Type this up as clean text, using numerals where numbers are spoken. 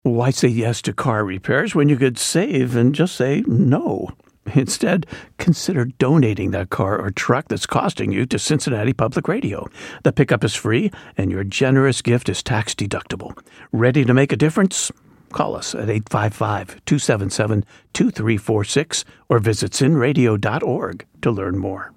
Why say yes to car repairs when you could save and just say no? Instead, consider donating that car or truck that's costing you to Cincinnati Public Radio. The pickup is free, and your generous gift is tax-deductible. Ready to make a difference? Call us at 855-277-2346 or visit cinradio.org to learn more.